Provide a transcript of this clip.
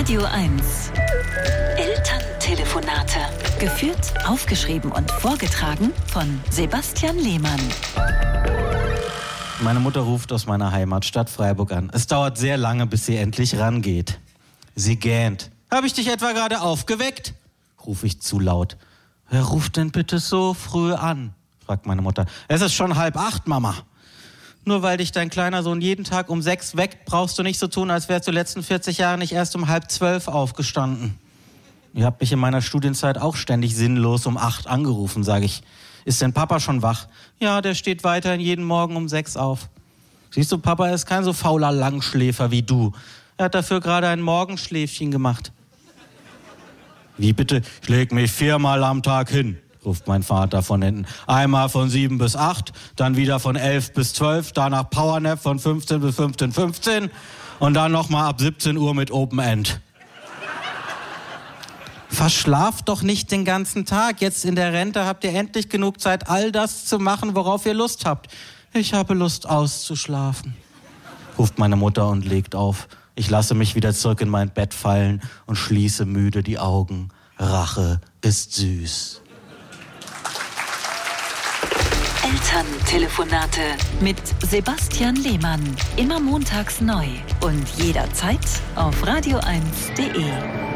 Radio 1. Elterntelefonate. Geführt, aufgeschrieben und vorgetragen von Sebastian Lehmann. Meine Mutter ruft aus meiner Heimatstadt Freiburg an. Es dauert sehr lange, bis sie endlich rangeht. Sie gähnt. Habe ich dich etwa gerade aufgeweckt? Rufe ich zu laut. Wer ruft denn bitte so früh an? Fragt meine Mutter. Es ist schon 7:30, Mama. Nur weil dich dein kleiner Sohn jeden Tag um 6 weckt, brauchst du nicht so tun, als wärst du letzten 40 Jahre nicht erst um 11:30 aufgestanden. Ihr habt mich in meiner Studienzeit auch ständig sinnlos um 8 angerufen, sage ich. Ist denn Papa schon wach? Ja, der steht weiterhin jeden Morgen um 6 auf. Siehst du, Papa ist kein so fauler Langschläfer wie du. Er hat dafür gerade ein Morgenschläfchen gemacht. Wie bitte? Ich leg mich 4-mal am Tag hin, ruft mein Vater von hinten. Einmal von 7 bis 8, dann wieder von 11 bis 12, danach Powernap von 15 bis 15:15 und dann nochmal ab 17 Uhr mit Open End. Verschlaft doch nicht den ganzen Tag. Jetzt in der Rente habt ihr endlich genug Zeit, all das zu machen, worauf ihr Lust habt. Ich habe Lust auszuschlafen, ruft meine Mutter und legt auf. Ich lasse mich wieder zurück in mein Bett fallen und schließe müde die Augen. Rache ist süß. Elterntelefonate mit Sebastian Lehmann. Immer montags neu und jederzeit auf radio1.de.